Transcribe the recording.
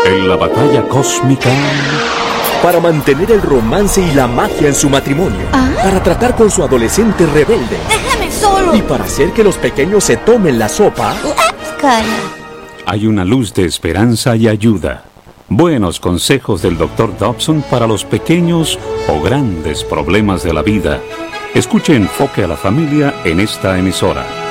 En la batalla cósmica... Para mantener el romance y la magia en su matrimonio. Para tratar con su adolescente rebelde. ¡Déjame solo! Y para hacer que los pequeños se tomen la sopa. Calla. Hay una luz de esperanza y ayuda. Buenos consejos del Dr. Dobson para los pequeños o grandes problemas de la vida. Escuche Enfoque a la Familia en esta emisora.